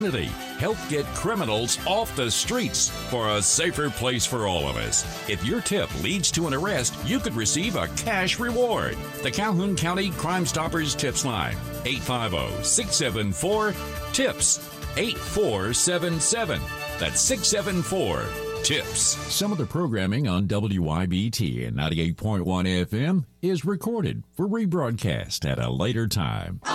Help get criminals off the streets for a safer place for all of us. If your tip leads to an arrest, you could receive a cash reward. The Calhoun County Crime Stoppers Tips Line, 850-674-TIPS, 8477. That's 674-TIPS. Some of the programming on WYBT and 98.1 FM is recorded for rebroadcast at a later time.